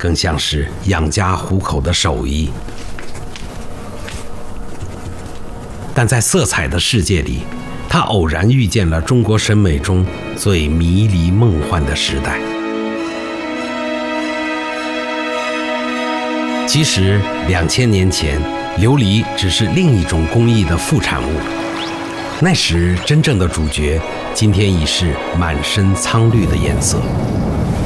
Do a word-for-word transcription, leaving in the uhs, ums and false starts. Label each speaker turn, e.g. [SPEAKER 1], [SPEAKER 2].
[SPEAKER 1] 更像是养家糊口的手艺。但在色彩的世界里，他偶然遇见了中国审美中最迷离梦幻的时代。其实两千年前，琉璃只是另一种工艺的副产物。那时真正的主角，今天已是满身苍绿的颜色。